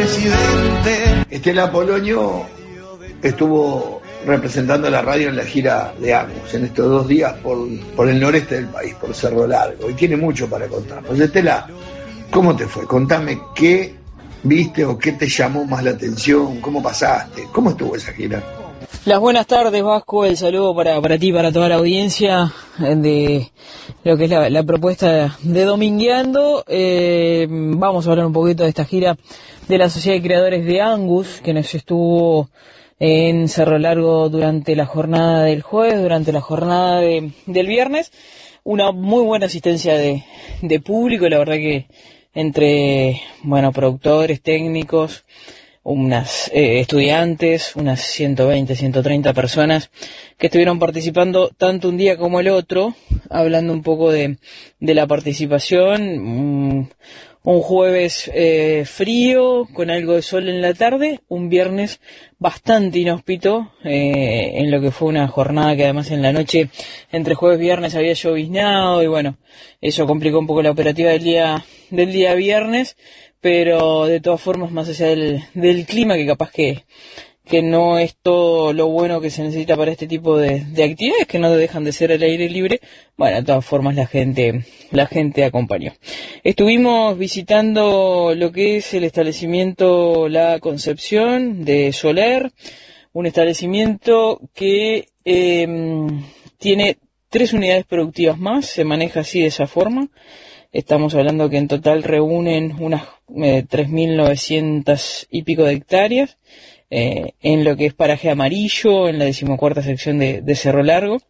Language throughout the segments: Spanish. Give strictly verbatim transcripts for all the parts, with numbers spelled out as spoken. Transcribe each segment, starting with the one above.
presidente. Estela Polonio estuvo representando a la radio en la gira de Angus en estos dos días por, por el noreste del país, por Cerro Largo, y tiene mucho para contarnos. Estela, ¿cómo te fue? Contame qué viste o qué te llamó más la atención, cómo pasaste, cómo estuvo esa gira. Las buenas tardes, Vasco, el saludo para, para ti, para toda la audiencia de lo que es la, la propuesta de Domingueando. Eh, vamos a hablar un poquito de esta gira de la Sociedad de Creadores de Angus, que nos estuvo en Cerro Largo durante la jornada del jueves, durante la jornada de, del viernes. Una muy buena asistencia de, de público, la verdad que entre, bueno, productores, técnicos, unas eh, estudiantes, unas ciento veinte, ciento treinta personas que estuvieron participando tanto un día como el otro, hablando un poco de, de la participación. Un, un jueves eh, frío, con algo de sol en la tarde, un viernes bastante inhóspito, eh, en lo que fue una jornada que además en la noche, entre jueves y viernes, había lloviznado, y bueno, eso complicó un poco la operativa del día, del día viernes. Pero de todas formas, más allá del, del clima, que capaz que, que no es todo lo bueno que se necesita para este tipo de, de actividades, que no dejan de ser al aire libre, bueno, de todas formas la gente, la gente acompañó. Estuvimos visitando lo que es el establecimiento La Concepción de Soler, un establecimiento que eh, tiene tres unidades productivas más, se maneja así de esa forma. Estamos hablando que en total reúnen unas eh, tres mil novecientas y pico de hectáreas, eh, en lo que es Paraje Amarillo, en la decimocuarta sección de, de Cerro Largo.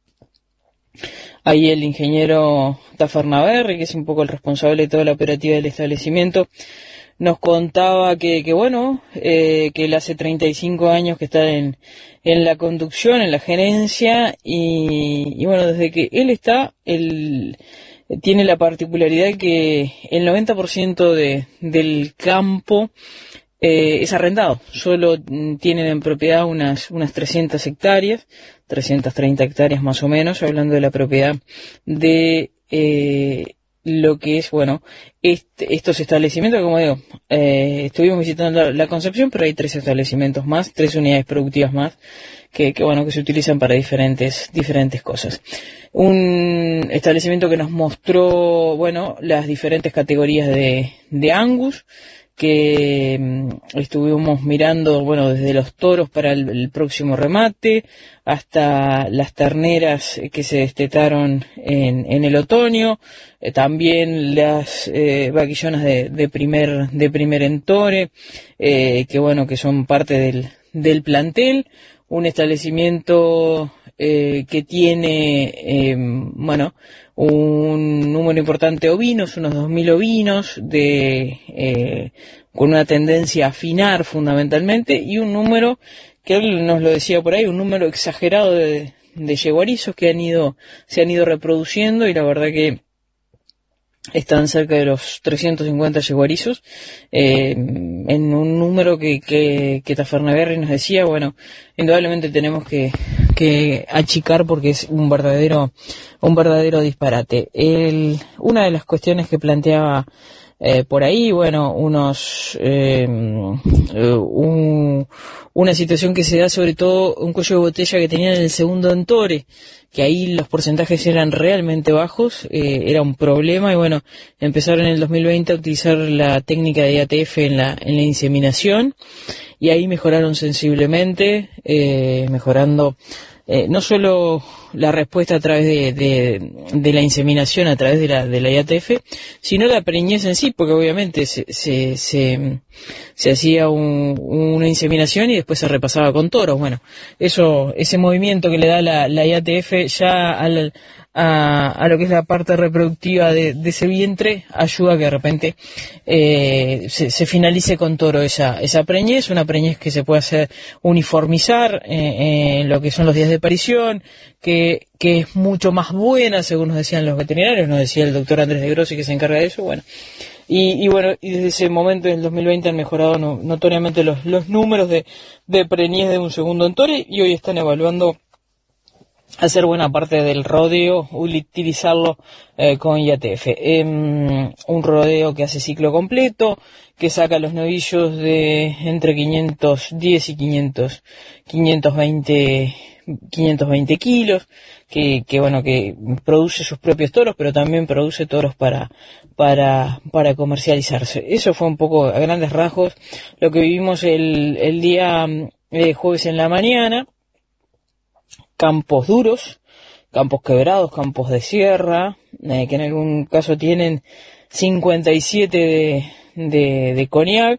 Ahí el ingeniero Tafarnaberri, que es un poco el responsable de toda la operativa del establecimiento, nos contaba que, que bueno, eh, que él hace treinta y cinco años que está en, en la conducción, en la gerencia, y, y bueno, desde que él está, el... tiene la particularidad que el noventa por ciento de, del campo eh, es arrendado. Solo tienen en propiedad unas, unas trescientas hectáreas, trescientas treinta hectáreas más o menos, hablando de la propiedad de eh, lo que es, bueno, este, estos establecimientos, como digo, eh, estuvimos visitando la, la Concepción, pero hay tres establecimientos más, tres unidades productivas más, que, que bueno, que se utilizan para diferentes, diferentes cosas. Un establecimiento que nos mostró, bueno, las diferentes categorías de, de Angus, que mm, estuvimos mirando, bueno, desde los toros para el, el próximo remate, hasta las terneras que se destetaron en, en el otoño, eh, también las eh, vaquillonas de, de primer, de primer entore, eh, que bueno, que son parte del, del plantel. Un establecimiento eh, que tiene, eh, bueno, un número importante de ovinos, unos dos mil ovinos, de, eh, con una tendencia a afinar fundamentalmente, y un número, que él nos lo decía por ahí, un número exagerado de, de yeguarizos que han ido, se han ido reproduciendo, y la verdad que están cerca de los trescientos cincuenta yeguarizos, eh, en un número que, que, que Tafarnaberri nos decía, bueno, indudablemente tenemos que, que achicar porque es un verdadero, un verdadero disparate. El, una de las cuestiones que planteaba eh, por ahí, bueno, unos, eh, un, una situación que se da sobre todo un cuello de botella que tenían en el segundo entore, que ahí los porcentajes eran realmente bajos, eh, era un problema, y bueno, empezaron en el dos mil veinte a utilizar la técnica de I A T F en la, en la inseminación, y ahí mejoraron sensiblemente, eh, mejorando eh, no solo la respuesta a través de, de, de la inseminación, a través de la, de la I A T F, sino la preñez en sí, porque obviamente se, se, se, se hacía un, una inseminación y después se repasaba con toros. Bueno, eso, ese movimiento que le da la, la I A T F ya al, a, a lo que es la parte reproductiva de, de ese vientre, ayuda a que de repente eh, se, se finalice con toro esa, esa preñez, una preñez que se puede hacer uniformizar eh, en lo que son los días de parición, que, que es mucho más buena, según nos decían los veterinarios, nos decía el doctor Andrés de Grossi, que se encarga de eso. Bueno, y, y bueno, y desde ese momento, en el dos mil veinte, han mejorado no, notoriamente los, los números de, de preñez de un segundo entore, y hoy están evaluando hacer buena parte del rodeo, utilizarlo eh, con I A T F. Eh, un rodeo que hace ciclo completo, que saca los novillos de entre quinientos diez y quinientos, quinientos veinte, quinientos veinte kilos, que, que bueno, que produce sus propios toros, pero también produce toros para, para, para comercializarse. Eso fue un poco a grandes rasgos lo que vivimos el, el día eh, jueves en la mañana. Campos duros, campos quebrados, campos de sierra, eh, que en algún caso tienen cincuenta y siete de, de, de cognac,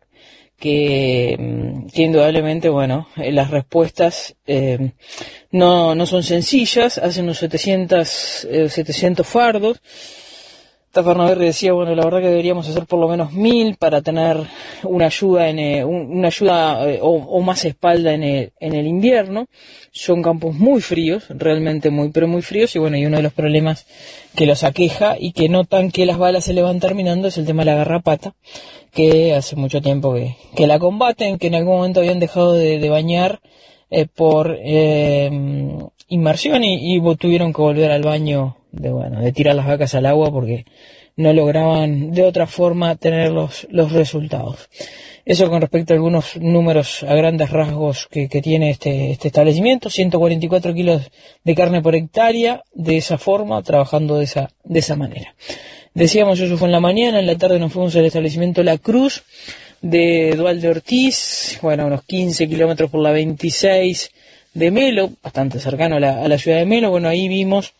que, que indudablemente, bueno, eh, las respuestas eh, no, no son sencillas, hacen unos setecientos, eh, setecientos fardos. Tafarnaberry decía, bueno, la verdad que deberíamos hacer por lo menos mil para tener una ayuda en eh, un, una ayuda eh, o, o más espalda en el, en el invierno. Son campos muy fríos, realmente muy, pero muy fríos, y bueno, y uno de los problemas que los aqueja y que notan que las balas se le van terminando es el tema de la garrapata, que hace mucho tiempo que, que la combaten, que en algún momento habían dejado de, de bañar eh, por eh, inmersión y, y tuvieron que volver al baño de bueno de tirar las vacas al agua porque no lograban de otra forma tener los, los resultados. Eso con respecto a algunos números a grandes rasgos que, que tiene este, este establecimiento. ciento cuarenta y cuatro kilos de carne por hectárea, de esa forma, trabajando de esa, de esa manera. Decíamos, eso fue en la mañana. En la tarde nos fuimos al establecimiento La Cruz de Dualde Ortiz, bueno, unos quince kilómetros por la veintiséis de Melo, bastante cercano a la, a la ciudad de Melo. Bueno, ahí vimos,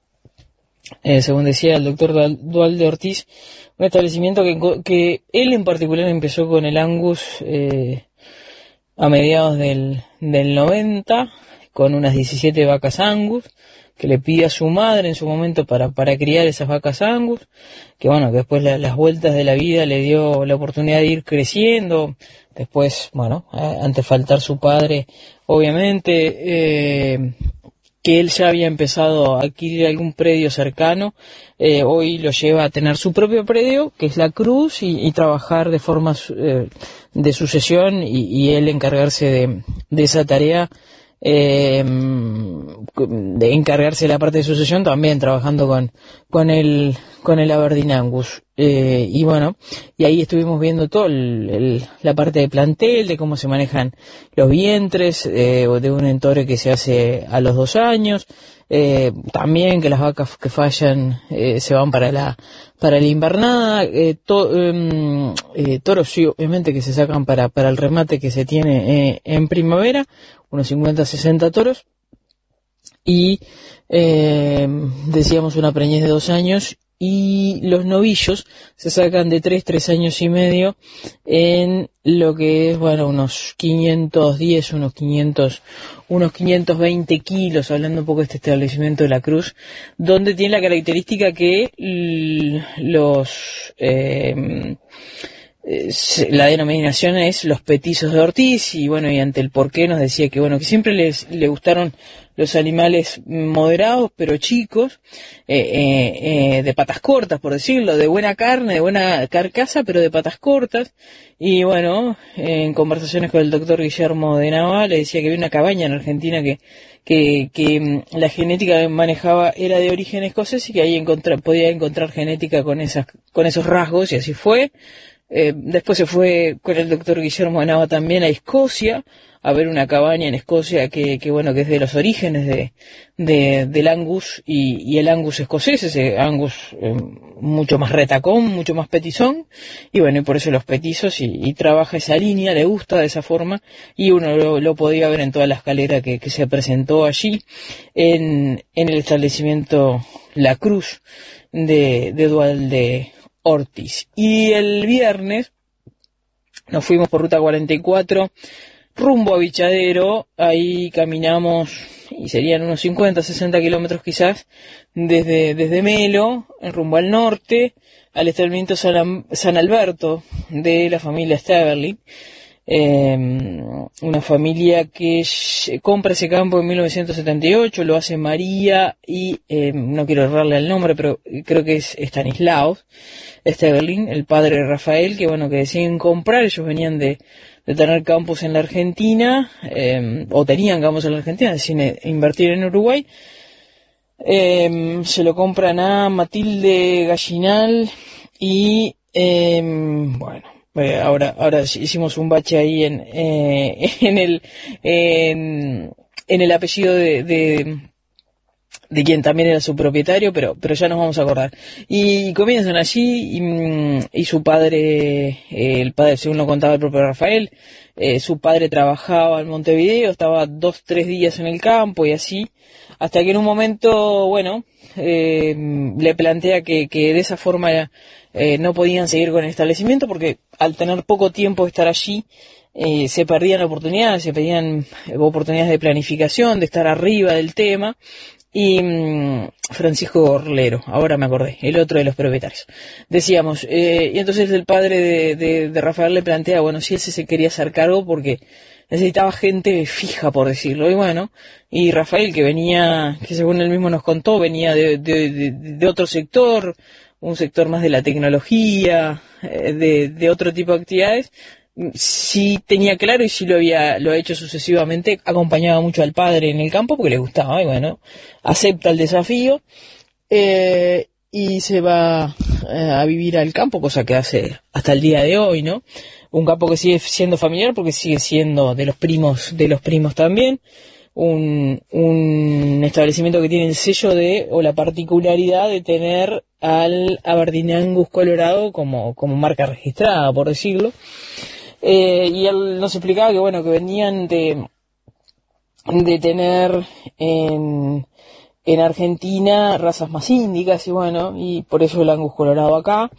Eh, según decía el doctor Dualde Ortiz, un establecimiento que, que él en particular empezó con el Angus eh, a mediados del, del noventa, con unas diecisiete vacas Angus, que le pide a su madre en su momento para, para criar esas vacas Angus, que bueno, que después la, las vueltas de la vida le dio la oportunidad de ir creciendo. Después, bueno, eh, ante faltar su padre, obviamente, eh, que él ya había empezado a adquirir algún predio cercano, eh, hoy lo lleva a tener su propio predio, que es La Cruz, y, y trabajar de forma eh, de sucesión y, y él encargarse de, de esa tarea, eh, de encargarse de la parte de sucesión, también trabajando con, con el, con el Aberdeen Angus. Eh, y bueno, y ahí estuvimos viendo todo el, el, la parte de plantel, de cómo se manejan los vientres, eh, de un entore que se hace a los dos años, eh, también que las vacas que fallan eh, se van para la para la invernada, eh, to, eh, eh, toros sí, obviamente que se sacan para, para el remate que se tiene eh, en primavera, unos cincuenta a sesenta toros, y eh, decíamos una preñez de dos años, y los novillos se sacan de tres, tres años y medio en lo que es, bueno, unos quinientos diez, unos quinientos, unos quinientos veinte kilos, hablando un poco de este establecimiento de La Cruz, donde tiene la característica que los, eh, la denominación es los petizos de Ortiz, y bueno, y ante el porqué nos decía que bueno, que siempre les, le gustaron los animales moderados pero chicos, eh, eh, eh, de patas cortas, por decirlo, de buena carne, de buena carcasa, pero de patas cortas. Y bueno, eh, en conversaciones con el doctor Guillermo de Nava, le decía que había una cabaña en Argentina que que, que la genética que manejaba era de origen escocés y que ahí encontrar, podía encontrar genética con esas, con esos rasgos, y así fue. Eh, después se fue con el doctor Guillermo de Nava también a Escocia, a ver una cabaña en Escocia que, que bueno, que es de los orígenes de, de del Angus y, y el Angus escocés, ese Angus eh, mucho más retacón, mucho más petizón, y bueno, y por eso los petizos, y, y trabaja esa línea, le gusta de esa forma, y uno lo, lo podía ver en toda la escalera que, que se presentó allí en, en el establecimiento La Cruz de, de Dualde Ortiz. Y el viernes nos fuimos por ruta cuarenta y cuatro rumbo a Bichadero. Ahí caminamos, y serían unos cincuenta, sesenta kilómetros quizás, desde, desde Melo, en rumbo al norte, al establecimiento San, San Alberto de la familia Staberly. Eh, una familia que compra ese campo en mil novecientos setenta y ocho, lo hace María y, eh, no quiero errarle el nombre, pero creo que es Stanislaus Staberly, el padre de Rafael, que bueno, que deciden comprar. Ellos venían de, de tener campos en la Argentina, eh, o tenían campos en la Argentina, deciden invertir en Uruguay, Eh, se lo compran a Matilde Gallinal y eh, bueno, eh, ahora ahora hicimos un bache ahí en eh, en el en, en el apellido de, de de quien también era su propietario, pero pero ya nos vamos a acordar. Y comienzan allí y, y su padre, eh, el padre, según lo contaba el propio Rafael, eh, su padre trabajaba en Montevideo, estaba dos, tres días en el campo y así, hasta que en un momento, bueno, eh, le plantea que, que de esa forma eh, no podían seguir con el establecimiento porque al tener poco tiempo de estar allí, eh, se perdían oportunidades, se perdían oportunidades de planificación, de estar arriba del tema. Y mmm, Francisco Gorlero, ahora me acordé, el otro de los propietarios. Decíamos, eh, y entonces el padre de, de, de Rafael le plantea, bueno, si él se quería hacer cargo porque necesitaba gente fija, por decirlo. Y bueno, y Rafael, que venía, que según él mismo nos contó, venía de, de, de, de otro sector, un sector más de la tecnología, eh, de, de otro tipo de actividades, sí tenía claro y sí lo había lo ha hecho sucesivamente, acompañaba mucho al padre en el campo porque le gustaba y bueno, acepta el desafío eh, y se va eh, a vivir al campo, cosa que hace hasta el día de hoy, ¿no? Un campo que sigue siendo familiar porque sigue siendo de los primos de los primos también, un, un establecimiento que tiene el sello de o la particularidad de tener al Aberdeen Angus Colorado como, como marca registrada, por decirlo. Eh, y él nos explicaba que bueno, que venían de de tener en, en Argentina razas más índicas y bueno, y por eso el Angus Colorado acá,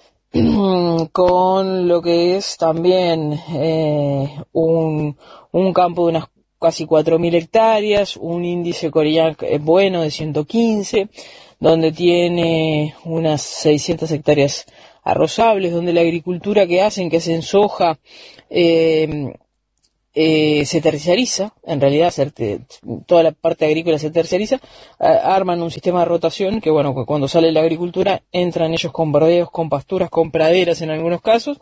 con lo que es también eh, un, un campo de unas casi cuatro mil hectáreas, un índice Corillac bueno de ciento quince, donde tiene unas seiscientas hectáreas arrozables, donde la agricultura que hacen, que hacen soja, eh, eh, se terciariza, en realidad se, toda la parte agrícola se terciariza, eh, arman un sistema de rotación, que bueno, cuando sale la agricultura, entran ellos con verdeos, con pasturas, con praderas en algunos casos.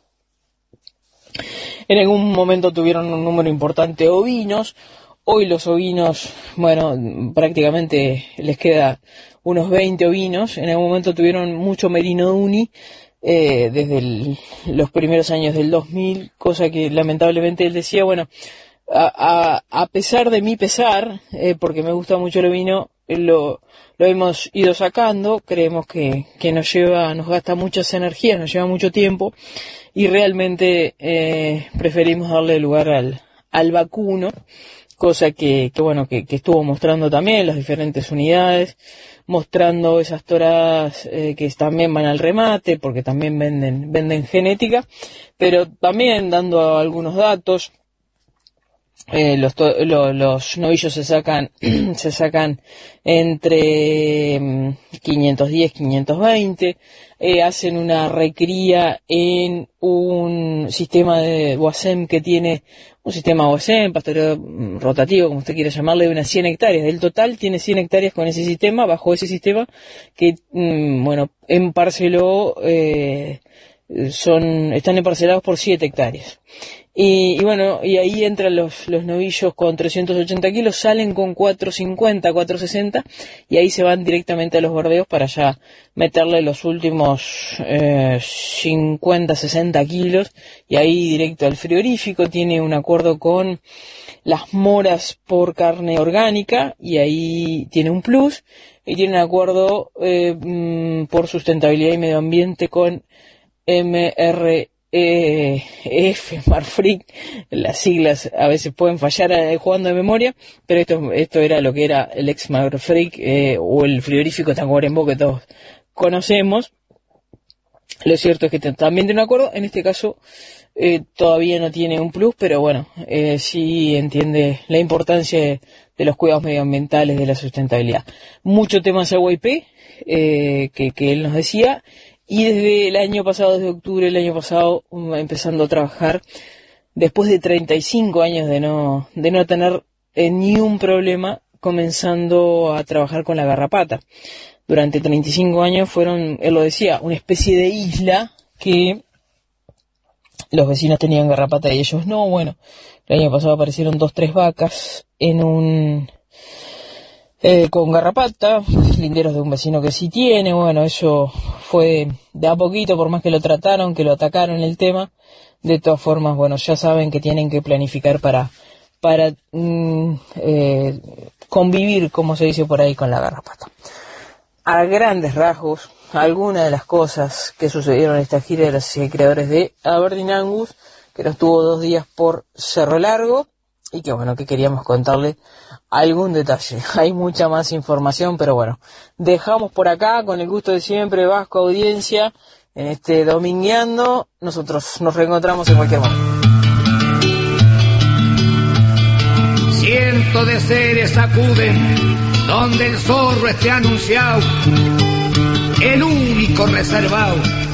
En algún momento tuvieron un número importante de ovinos, hoy los ovinos, bueno, prácticamente les queda unos veinte ovinos, en algún momento tuvieron mucho merino duni, Eh, desde el, los primeros años del dos mil, cosa que lamentablemente él decía, bueno, a, a, a pesar de mi pesar, eh, porque me gusta mucho el vino, lo, lo hemos ido sacando, creemos que, que nos lleva, nos gasta muchas energías, nos lleva mucho tiempo, y realmente eh, preferimos darle lugar al, al vacuno, cosa que, que bueno, que, que estuvo mostrando también las diferentes unidades, mostrando esas toradas eh, que también van al remate, porque también venden venden genética, pero también dando algunos datos. Eh, los, to- lo, los novillos se sacan se sacan entre mm, quinientos diez, quinientos veinte, eh, hacen una recría en un sistema de W A S E M que tiene un sistema W A S E M, pastoreo mm, rotativo, como usted quiera llamarle, de unas cien hectáreas. Del total tiene cien hectáreas con ese sistema, bajo ese sistema que, mm, bueno, emparceló, eh, son, están emparcelados por siete hectáreas. Y, y bueno, y ahí entran los, los novillos con trescientos ochenta kilos, salen con cuatrocientos cincuenta, cuatrocientos sesenta, y ahí se van directamente a los verdeos para ya meterle los últimos eh, cincuenta, sesenta kilos, y ahí directo al frigorífico. Tiene un acuerdo con las moras por carne orgánica, y ahí tiene un plus, y tiene un acuerdo eh, mm, por sustentabilidad y medio ambiente con M R E F, Marfrig. Las siglas a veces pueden fallar eh, jugando de memoria, pero esto esto era lo que era el ex Marfrig, eh, o el frigorífico Tacuarembó que todos conocemos. Lo cierto es que también tiene un acuerdo, en este caso eh, todavía no tiene un plus, pero bueno, eh, sí entiende la importancia de, de los cuidados medioambientales, de la sustentabilidad. Mucho tema C W P, eh, que, que él nos decía. Y desde el año pasado, desde octubre del año pasado, empezando a trabajar, después de treinta y cinco años de no, de no tener eh, ni un problema, comenzando a trabajar con la garrapata. Durante treinta y cinco años fueron, él lo decía, una especie de isla que los vecinos tenían garrapata y ellos no. Bueno, el año pasado aparecieron dos, tres vacas en un... eh, con garrapata, linderos de un vecino que sí tiene. Bueno, eso fue de a poquito, por más que lo trataron, que lo atacaron el tema. De todas formas, bueno, ya saben que tienen que planificar para para mm, eh, convivir, como se dice por ahí, con la garrapata. A grandes rasgos, algunas de las cosas que sucedieron en esta gira de los creadores de Aberdeen Angus, que nos tuvo dos días por Cerro Largo, y que bueno, que queríamos contarle algún detalle. Hay mucha más información, pero bueno, dejamos por acá, con el gusto de siempre, Vasco Audiencia, en este Domingueando. Nosotros nos reencontramos en cualquier momento. Cientos de seres acuden donde el zorro esté anunciado, el único reservado